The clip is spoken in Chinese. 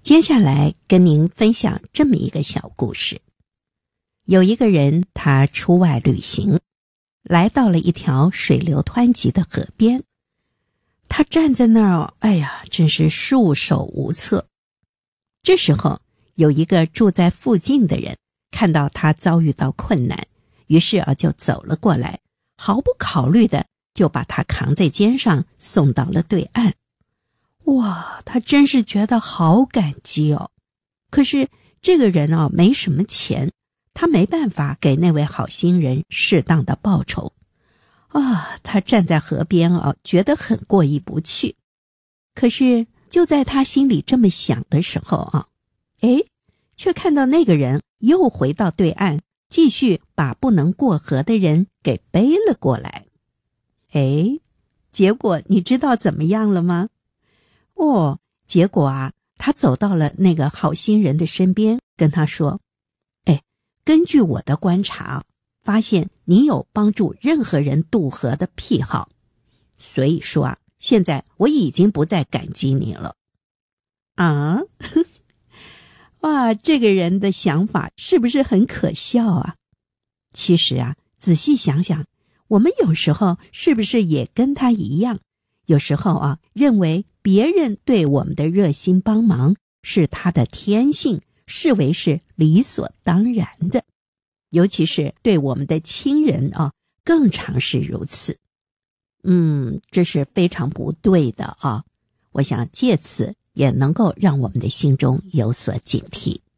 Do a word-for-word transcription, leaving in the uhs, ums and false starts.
接下来跟您分享这么一个小故事。有一个人，他出外旅行，来到了一条水流湍急的河边。他站在那儿，哎呀，真是束手无策。这时候，有一个住在附近的人看到他遭遇到困难，于是啊就走了过来，毫不考虑的就把他扛在肩上送到了对岸。哇，他真是觉得好感激哦。可是这个人啊没什么钱，他没办法给那位好心人适当的报酬。啊，他站在河边啊，觉得很过意不去。可是就在他心里这么想的时候啊，诶，却看到那个人又回到对岸，继续把不能过河的人给背了过来。诶，结果你知道怎么样了吗？哦，结果啊，他走到了那个好心人的身边，跟他说，诶，根据我的观察，发现你有帮助任何人渡河的癖好，所以说啊，现在我已经不再感激你了。啊，哇，这个人的想法是不是很可笑啊？其实啊，仔细想想，我们有时候是不是也跟他一样，有时候啊，认为别人对我们的热心帮忙是他的天性，视为是理所当然的。尤其是对我们的亲人啊，更常是如此。嗯，这是非常不对的啊！我想借此也能够让我们的心中有所警惕。